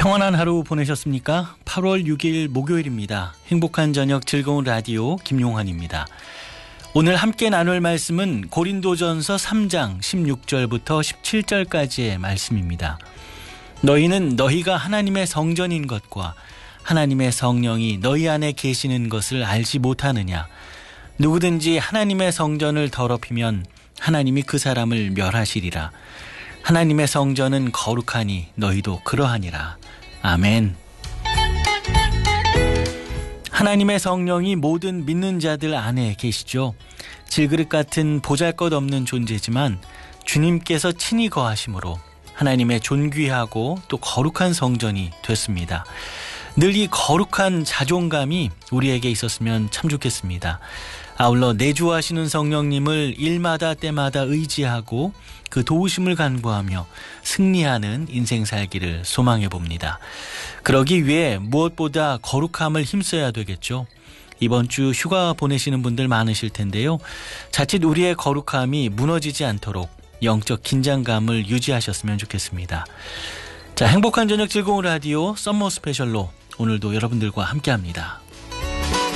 평안한 하루 보내셨습니까? 8월 6일 목요일입니다. 행복한 저녁 즐거운 라디오 김용환입니다. 오늘 함께 나눌 말씀은 고린도전서 3장 16절부터 17절까지의 말씀입니다. 너희는 너희가 하나님의 성전인 것과 하나님의 성령이 너희 안에 계시는 것을 알지 못하느냐? 누구든지 하나님의 성전을 더럽히면 하나님이 그 사람을 멸하시리라. 하나님의 성전은 거룩하니 너희도 그러하니라. 아멘. 하나님의 성령이 모든 믿는 자들 안에 계시죠. 질그릇 같은 보잘것없는 존재지만 주님께서 친히 거하심으로 하나님의 존귀하고 또 거룩한 성전이 됐습니다. 늘 이 거룩한 자존감이 우리에게 있었으면 참 좋겠습니다. 아울러 내주하시는 성령님을 일마다 때마다 의지하고 그 도우심을 간구하며 승리하는 인생 살기를 소망해 봅니다. 그러기 위해 무엇보다 거룩함을 힘써야 되겠죠. 이번 주 휴가 보내시는 분들 많으실 텐데요. 자칫 우리의 거룩함이 무너지지 않도록 영적 긴장감을 유지하셨으면 좋겠습니다. 자, 행복한 저녁 즐거운 라디오 썸머 스페셜로 오늘도 여러분들과 함께합니다.